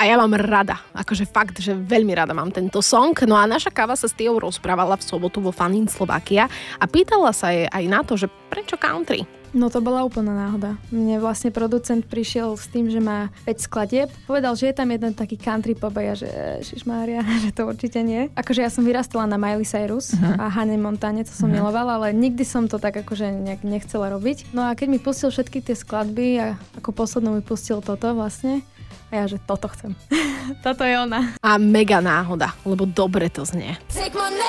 A ja mám rada, akože fakt, že veľmi rada mám tento song. No a naša káva sa s Tiou rozprávala v sobotu vo Fun in Slovakia a pýtala sa jej aj na to, že prečo country? No to bola úplná náhoda. Mne vlastne producent prišiel s tým, že má 5 skladieb. Povedal, že je tam jeden taký country pop a ja, že Ježišmária, že to určite nie. Akože ja som vyrastala na Miley Cyrus a Hannah Montane, to som milovala, ale nikdy som to tak akože nejak nechcela robiť. No a keď mi pustil všetky tie skladby a ako poslednú mi pustil toto vlastne, a ja, že toto chcem. Toto je ona. A mega náhoda, lebo dobre to znie.